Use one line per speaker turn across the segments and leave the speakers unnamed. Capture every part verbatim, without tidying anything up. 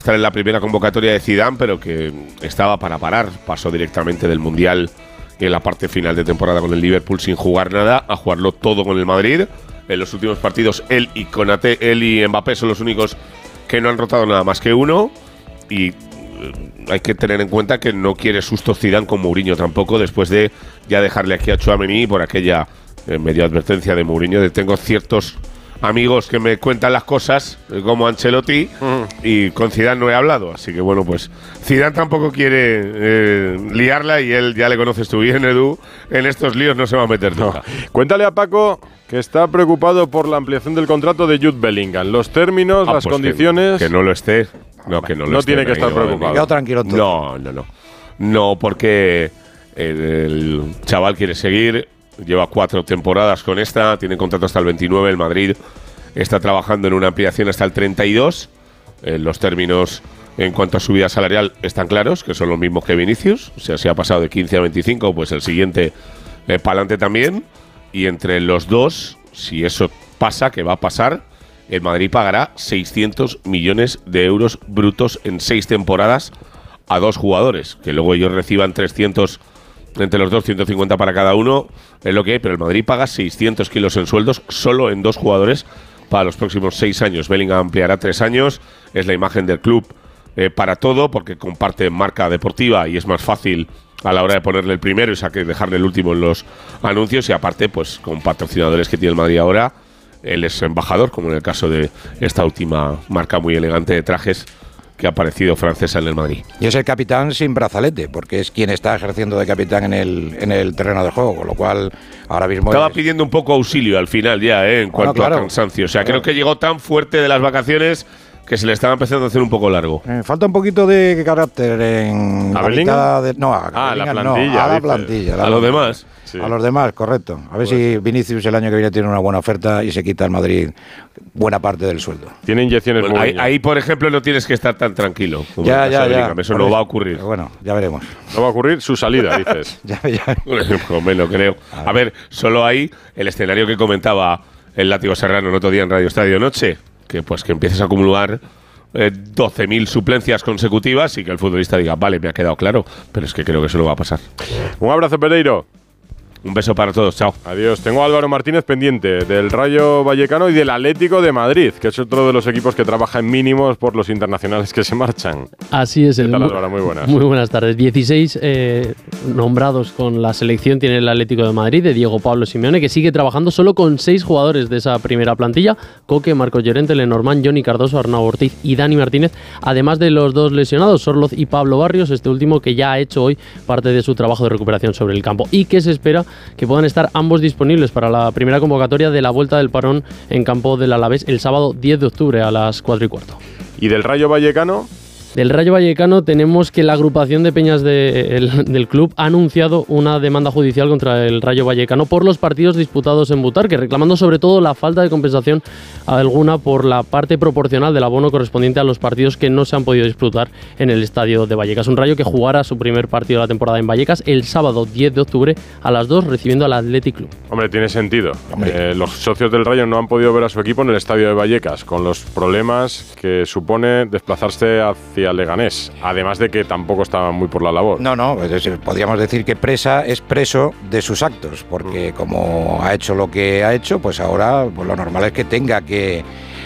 estar en la primera convocatoria de Zidane, pero que estaba para parar. Pasó directamente del Mundial en la parte final de temporada con el Liverpool sin jugar nada, a jugarlo todo con el Madrid. En los últimos partidos, él y Konaté, él y Mbappé son los únicos que no han rotado nada más que uno. Y eh, hay que tener en cuenta que no quiere sustos Zidane con Mourinho tampoco, después de ya dejarle aquí a Tchouaméni por aquella eh, medio advertencia de Mourinho de tengo ciertos amigos que me cuentan las cosas, como Ancelotti, mm. y con Zidane no he hablado. Así que bueno, pues Zidane tampoco quiere eh, liarla y él ya le conoces tú bien, Edu. En estos líos no se va a meter nunca.
No. Cuéntale a Paco que está preocupado por la ampliación del contrato de Jude Bellingham. Los términos, ah, las pues condiciones…
Que, que no lo esté. No, que no lo
no
esté.
No tiene que estar preocupado.
Quedado tranquilo todo.
No, no, no. No, porque el, el chaval quiere seguir… Lleva cuatro temporadas con esta, tiene contrato hasta el veintinueve. El Madrid está trabajando en una ampliación hasta el treinta y dos. Eh, los términos en cuanto a subida salarial están claros, que son los mismos que Vinicius. O sea, si ha pasado de quince a veinticinco, pues el siguiente eh, para adelante también. Y entre los dos, si eso pasa, que va a pasar, el Madrid pagará seiscientos millones de euros brutos en seis temporadas a dos jugadores. Que luego ellos reciban trescientos entre los dos, ciento cincuenta para cada uno, es lo que hay, pero el Madrid paga seiscientos kilos en sueldos solo en dos jugadores para los próximos seis años. Bellingham ampliará tres años, es la imagen del club eh, para todo, porque comparte marca deportiva y es más fácil a la hora de ponerle el primero y saque, dejarle el último en los anuncios, y aparte, pues con patrocinadores que tiene el Madrid ahora, él es embajador, como en el caso de esta última marca muy elegante de trajes que ha aparecido francesa en el Madrid.
Y es el capitán sin brazalete, porque es quien está ejerciendo de capitán en el, en el terreno de juego, con lo cual ahora mismo…
Estaba
es…
pidiendo un poco auxilio al final ya, ¿eh? En
bueno,
cuanto
claro.
a cansancio. O sea, claro. Creo que llegó tan fuerte de las vacaciones que se le estaba empezando a hacer un poco largo.
Eh, falta un poquito de carácter en…
¿A Bellingham?
De, no, a,
ah,
Bellingham,
la plantilla,
no, a la
dices.
plantilla. La
a los demás.
Sí.
A los demás, correcto. A ver pues. si Vinicius el año que viene tiene una buena oferta y se quita al Madrid buena parte del sueldo.
Tiene inyecciones
Bueno,
muy
ahí, ahí, por ejemplo, no tienes que estar tan tranquilo. Como
ya, ya, ya.
Eso no va a ocurrir.
Pero bueno, ya veremos.
No va a ocurrir su salida, dices.
ya, ya.
Pues me lo creo. A ver. a ver, solo hay el escenario que comentaba el Látigo Serrano el otro día en Radio Estadio Noche, que pues que empieces a acumular eh, doce mil suplencias consecutivas y que el futbolista diga, vale, me ha quedado claro, pero es que creo que eso no va a pasar.
Un abrazo, Pereiro.
Un beso para todos, chao.
Adiós. Tengo a Álvaro Martínez pendiente del Rayo Vallecano y del Atlético de Madrid, que es otro de los equipos que trabaja en mínimos por los internacionales que se marchan.
Así es.
¿Qué
el
tal, Álvaro? Muy buenas.
Muy buenas tardes. dieciséis eh, nombrados con la selección tiene el Atlético de Madrid, de Diego Pablo Simeone, que sigue trabajando solo con seis jugadores de esa primera plantilla: Coque, Marcos Llorente, Lenormand, Johnny Cardoso, Arnau Ortiz y Dani Martínez, además de los dos lesionados, Sorloz y Pablo Barrios, este último que ya ha hecho hoy parte de su trabajo de recuperación sobre el campo, y que se espera que puedan estar ambos disponibles para la primera convocatoria de la vuelta del parón en campo del Alavés el sábado diez de octubre a las cuatro y cuarto.
¿Y del Rayo Vallecano?
Del Rayo Vallecano tenemos que la agrupación de peñas de, el, del club ha anunciado una demanda judicial contra el Rayo Vallecano por los partidos disputados en Butarque, reclamando sobre todo la falta de compensación alguna por la parte proporcional del abono correspondiente a los partidos que no se han podido disputar en el estadio de Vallecas. Un Rayo que jugará su primer partido de la temporada en Vallecas el sábado diez de octubre a las dos, recibiendo al Athletic Club.
Hombre, tiene sentido. Eh, los socios del Rayo no han podido ver a su equipo en el estadio de Vallecas, con los problemas que supone desplazarse hacia Leganés, además de que tampoco estaban muy por la labor.
No, no, es decir, podríamos decir que Presa es preso de sus actos, porque como ha hecho lo que ha hecho, pues ahora pues lo normal es que tenga que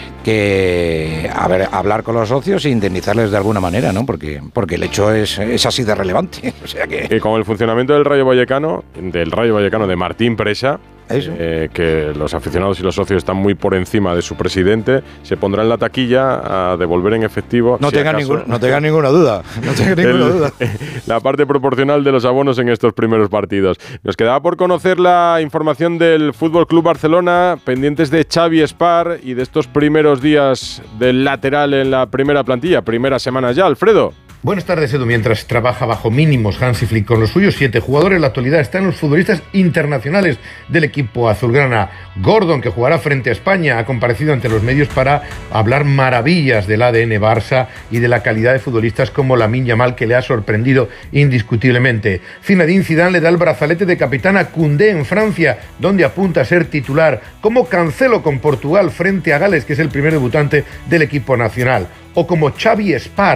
que a ver, hablar con los socios e indemnizarles de alguna manera, ¿no? Porque, porque el hecho es, es así de relevante. O sea que…
Y con el funcionamiento del Rayo Vallecano, del Rayo Vallecano de Martín Presa, eh, que los aficionados y los socios están muy por encima de su presidente, se pondrá en la taquilla a devolver en efectivo.
No
si
tengan
acaso,
ningún, no tengan ninguna duda. No tengan ninguna
el,
duda.
La parte proporcional de los abonos en estos primeros partidos. Nos quedaba por conocer la información del Fútbol Club Barcelona, pendientes de Xavi Espar y de estos primeros días del lateral en la primera plantilla, primera semana ya. Alfredo.
Buenas tardes, Edu. Mientras trabaja bajo mínimos Hansi Flick con los suyos siete jugadores, en la actualidad están los futbolistas internacionales del equipo azulgrana. Gordon, que jugará frente a España, ha comparecido ante los medios para hablar maravillas del A D N Barça y de la calidad de futbolistas como Lamine Yamal, que le ha sorprendido indiscutiblemente. Zinedine Zidane le da el brazalete de capitán a Koundé en Francia, donde apunta a ser titular, como Cancelo con Portugal frente a Gales, que es el primer debutante del equipo nacional. o como Xavi Espar,